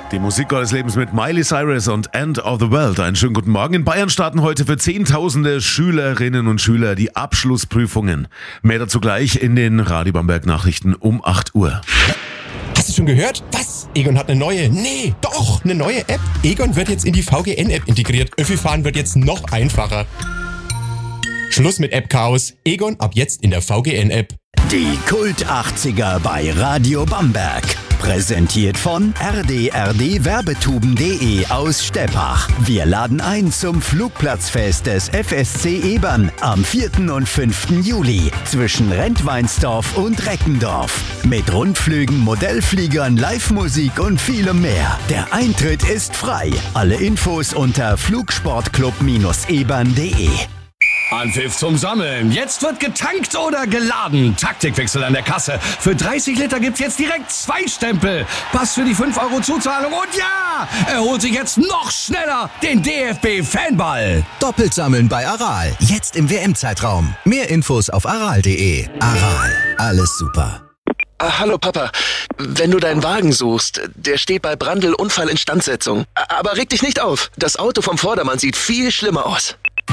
Die Musik des Lebens mit Miley Cyrus und End of the World. Einen schönen guten Morgen. In Bayern starten heute für Zehntausende Schülerinnen und Schüler die Abschlussprüfungen. Mehr dazu gleich in den Radio Bamberg Nachrichten um 8 Uhr. Hast du schon gehört? Was? Egon hat eine neue? Nee, doch, eine neue App. Egon wird jetzt in die VGN-App integriert. Öffi-Fahren wird jetzt noch einfacher. Schluss mit App-Chaos. Egon ab jetzt in der VGN-App. Die Kult 80er bei Radio Bamberg. Präsentiert von rdrdwerbetuben.de aus Steppach. Wir laden ein zum Flugplatzfest des FSC Ebern am 4. und 5. Juli zwischen Rentweinsdorf und Reckendorf. Mit Rundflügen, Modellfliegern, Live-Musik und vielem mehr. Der Eintritt ist frei. Alle Infos unter flugsportclub-ebern.de. Anpfiff zum Sammeln. Jetzt wird getankt oder geladen. Taktikwechsel an der Kasse. Für 30 Liter gibt's jetzt direkt 2 Stempel. Pass für die 5 € Zuzahlung. Und ja, er holt sich jetzt noch schneller den DFB-Fanball. Doppelt sammeln bei Aral. Jetzt im WM-Zeitraum. Mehr Infos auf aral.de. Aral. Alles super. Hallo Papa, wenn du deinen Wagen suchst, der steht bei Brandl Unfallinstandsetzung. Aber reg dich nicht auf, das Auto vom Vordermann sieht viel schlimmer aus.